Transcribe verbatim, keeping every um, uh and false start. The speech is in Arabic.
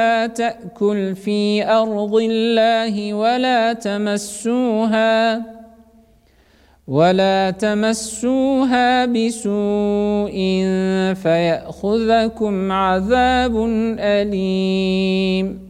لا تأكل في أرض الله ولا تمسوها ولا تمسوها بسوء فيأخذكم عذاب أليم